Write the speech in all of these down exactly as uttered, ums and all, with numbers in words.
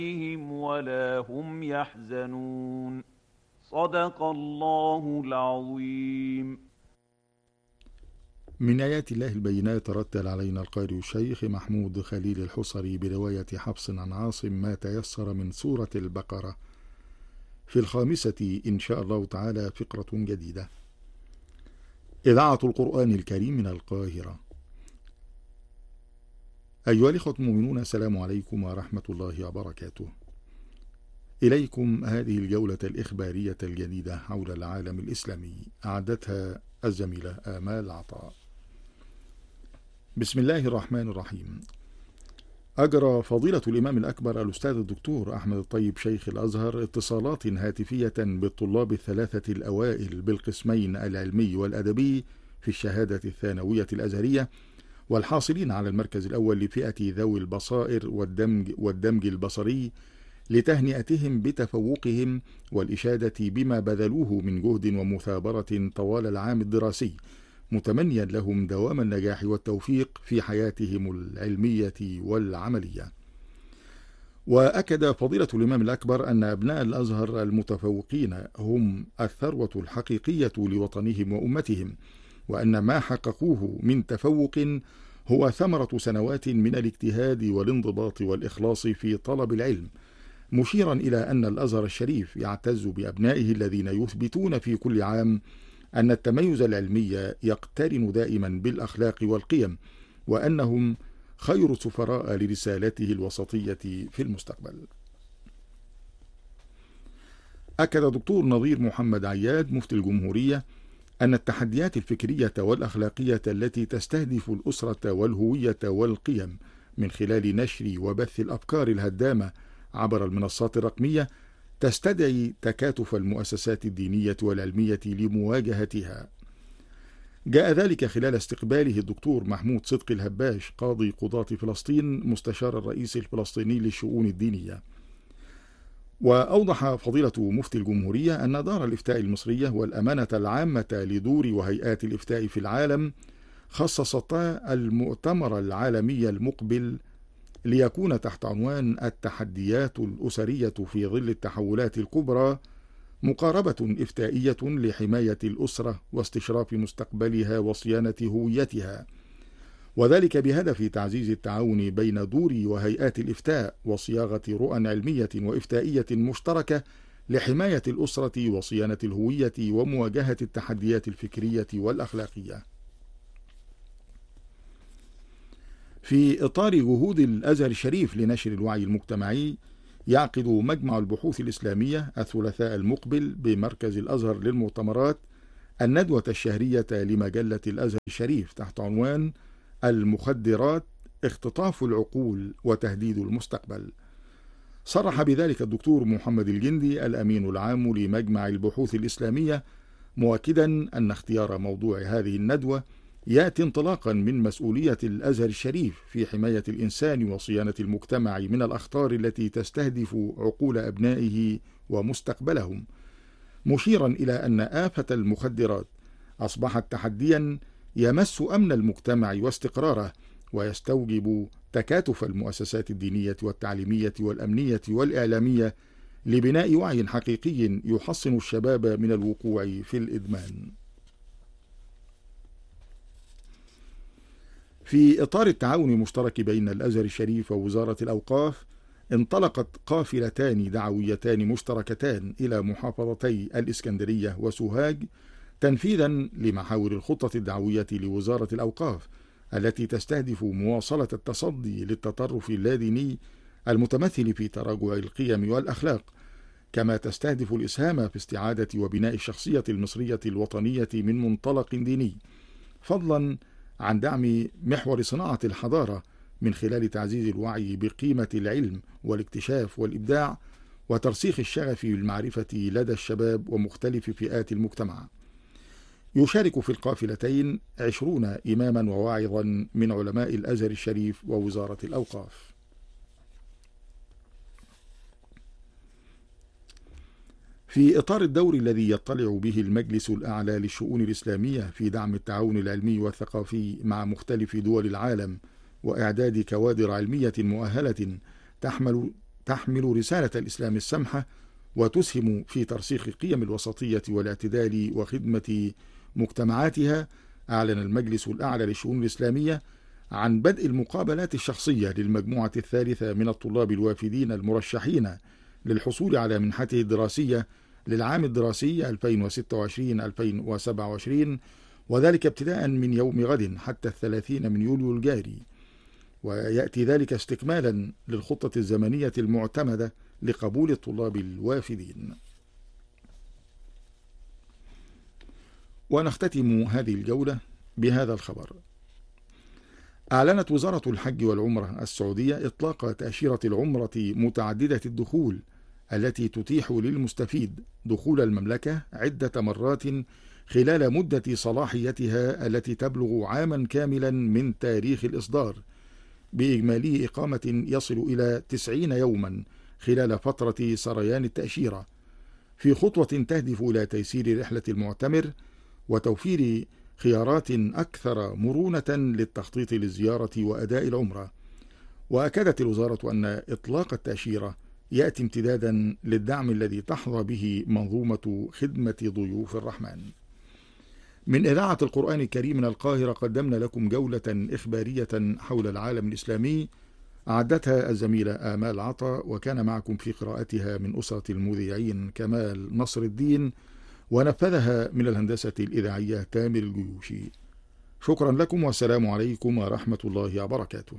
عليهم ولا هم يحزنون. صدق الله العظيم. من آيات الله البينات رتل علينا القارئ الشيخ محمود خليل الحصري برواية حفص عن عاصم ما تيسر من سورة البقرة. في الخامسة إن شاء الله تعالى فقرة جديدة. إذاعة القرآن الكريم من القاهرة. أيها الإخوة المؤمنون، السلام عليكم ورحمة الله وبركاته. إليكم هذه الجولة الإخبارية الجديدة حول العالم الإسلامي، أعدتها الزميلة آمال عطاء. بسم الله الرحمن الرحيم. أجرى فضيلة الإمام الأكبر الأستاذ الدكتور أحمد الطيب شيخ الأزهر اتصالات هاتفية بالطلاب الثلاثة الأوائل بالقسمين العلمي والأدبي في الشهادة الثانوية الأزهرية، والحاصلين على المركز الأول لفئة ذوي البصائر والدمج, والدمج البصري، لتهنئتهم بتفوقهم والإشادة بما بذلوه من جهد ومثابرة طوال العام الدراسي، متمنيا لهم دوام النجاح والتوفيق في حياتهم العلمية والعملية. وأكد فضيلة الإمام الأكبر أن أبناء الأزهر المتفوقين هم الثروة الحقيقية لوطنهم وأمتهم، وأن ما حققوه من تفوق هو ثمرة سنوات من الاجتهاد والانضباط والإخلاص في طلب العلم، مشيرا إلى أن الأزهر الشريف يعتز بأبنائه الذين يثبتون في كل عام أن التميز العلمي يقترن دائما بالأخلاق والقيم، وأنهم خير سفراء لرسالته الوسطية في المستقبل. أكد دكتور نظير محمد عياد مفتي الجمهورية أن التحديات الفكرية والأخلاقية التي تستهدف الأسرة والهوية والقيم من خلال نشر وبث الأفكار الهدامة عبر المنصات الرقمية تستدعي تكاتف المؤسسات الدينية والعلمية لمواجهتها. جاء ذلك خلال استقباله الدكتور محمود صدقي الهباش قاضي قضاة فلسطين مستشار الرئيس الفلسطيني للشؤون الدينية. وأوضح فضيلة مفتي الجمهورية أن دار الإفتاء المصرية والأمانة العامة لدور وهيئات الإفتاء في العالم خصصتا المؤتمر العالمي المقبل ليكون تحت عنوان التحديات الأسرية في ظل التحولات الكبرى، مقاربة إفتائية لحماية الأسرة واستشراف مستقبلها وصيانة هويتها، وذلك بهدف تعزيز التعاون بين دور وهيئات الإفتاء وصياغة رؤى علمية وإفتائية مشتركة لحماية الأسرة وصيانة الهوية ومواجهة التحديات الفكرية والأخلاقية. في إطار جهود الأزهر الشريف لنشر الوعي المجتمعي، يعقد مجمع البحوث الإسلامية الثلاثاء المقبل بمركز الأزهر للمؤتمرات الندوة الشهرية لمجلة الأزهر الشريف تحت عنوان المخدرات، اختطاف العقول وتهديد المستقبل. صرح بذلك الدكتور محمد الجندي الأمين العام لمجمع البحوث الإسلامية، مؤكدا أن اختيار موضوع هذه الندوة يأتي انطلاقا من مسؤولية الأزهر الشريف في حماية الإنسان وصيانة المجتمع من الأخطار التي تستهدف عقول أبنائه ومستقبلهم، مشيرا إلى أن آفة المخدرات أصبحت تحديا يمس أمن المجتمع واستقراره، ويستوجب تكاتف المؤسسات الدينية والتعليمية والأمنية والإعلامية لبناء وعي حقيقي يحصن الشباب من الوقوع في الإدمان. في إطار التعاون المشترك بين الأزهر الشريف ووزارة الأوقاف، انطلقت قافلتان دعويتان مشتركتان إلى محافظتي الإسكندرية وسوهاج تنفيذا لمحاور الخطة الدعوية لوزارة الأوقاف التي تستهدف مواصلة التصدي للتطرف اللاديني المتمثل في تراجع القيم والأخلاق، كما تستهدف الإسهام في استعادة وبناء الشخصية المصرية الوطنية من منطلق ديني، فضلا عن دعم محور صناعة الحضارة من خلال تعزيز الوعي بقيمة العلم والاكتشاف والإبداع وترسيخ الشغف بالمعرفة لدى الشباب ومختلف فئات المجتمع. يشارك في القافلتين عشرون إماما وواعظا من علماء الأزهر الشريف ووزارة الأوقاف. في إطار الدور الذي يطلع به المجلس الأعلى للشؤون الإسلامية في دعم التعاون العلمي والثقافي مع مختلف دول العالم وإعداد كوادر علمية مؤهلة تحمل تحمل رسالة الإسلام السمحة وتسهم في ترسيخ قيم الوسطية والاعتدال وخدمة مجتمعاتها، أعلن المجلس الأعلى للشؤون الإسلامية عن بدء المقابلات الشخصية للمجموعة الثالثة من الطلاب الوافدين المرشحين للحصول على منحته الدراسية للعام الدراسي ألفين وستة وعشرين ألفين وسبعة وعشرين، وذلك ابتداء من يوم غد حتى الثلاثين من يوليو الجاري، ويأتي ذلك استكمالا للخطة الزمنية المعتمدة لقبول الطلاب الوافدين. ونختتم هذه الجولة بهذا الخبر: أعلنت وزارة الحج والعمرة السعودية إطلاق تأشيرة العمرة متعددة الدخول التي تتيح للمستفيد دخول المملكة عدة مرات خلال مدة صلاحيتها التي تبلغ عاما كاملا من تاريخ الإصدار، بإجمالي إقامة يصل إلى تسعين يوما خلال فترة سريان التأشيرة، في خطوة تهدف إلى تيسير رحلة المعتمر وتوفير خيارات أكثر مرونة للتخطيط للزيارة وأداء العمرة. وأكدت الوزارة أن إطلاق التأشيرة يأتي امتدادا للدعم الذي تحظى به منظومة خدمة ضيوف الرحمن. من إذاعة القرآن الكريم من القاهرة قدمنا لكم جولة إخبارية حول العالم الإسلامي، أعدتها الزميلة آمال عطا، وكان معكم في قراءتها من أسرة المذيعين كمال نصر الدين، ونفذها من الهندسة الإذاعية تامر الجيوشي. شكرا لكم والسلام عليكم ورحمة الله وبركاته.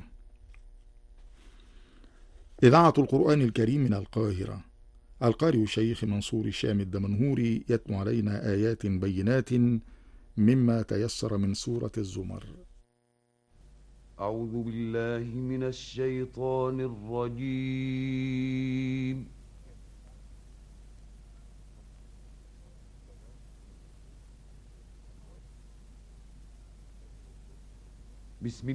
إذاعة القرآن الكريم من القاهرة. القارئ الشيخ منصور الشام الدمنهوري يتلو علينا آيات بينات مما تيسر من سورة الزمر. أعوذ بالله من الشيطان الرجيم. بسم